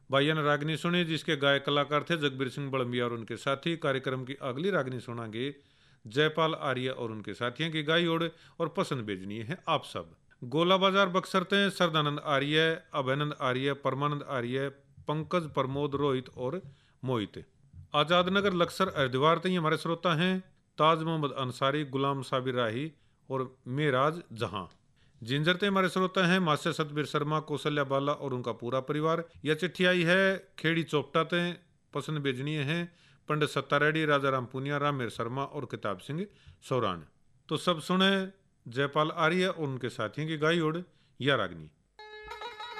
भाइयों ने रागनी सुनी जिसके गायक कलाकार थे जगबीर सिंह बड़मिया और उनके साथी। कार्यक्रम की अगली रागनी सुनांगे जयपाल आर्य और उनके साथियों की गाई और पसंद भेजनी है आप सब। गोला बाजार बक्सर ते सरदानंद आर्य, अभयनंद आर्य, परमानंद आर्य, पंकज, प्रमोद, रोहित और मोहित। आजाद नगर लक्सर हरिद्वार ते हमारे श्रोता हैं ताज मोहम्मद अंसारी, गुलाम साबिर राही और मेराज जहां। जिंजर ते हमारे श्रोता हैं मास्टर सतबीर शर्मा, कौशल्या बाला और उनका पूरा परिवार। यह चिट्ठी आई है खेड़ी चोपटा ते, पसंद भेजनी है पंडित सत्ता रेड्डी, राजा राम पुनिया, रामेर शर्मा और किताब सिंह सौरान। तो सब सुने जयपाल आर्य और उनके साथियों की गाई या रागनी।